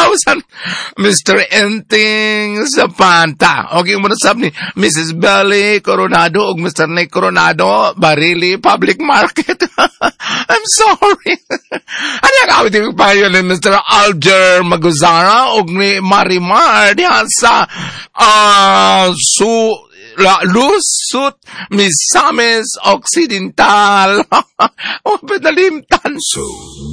1,000. Mr. Enting Zapanta. Okay, muna sab ni Mrs. Belly Coronado ug Mr. Nick Coronado, Barili Public Market. I'm sorry. Ano yung awit yung payo ni Mr. Alger Maguzara ug ni Marimar diha sa Lusut Misamis Occidental. O, padalimtan.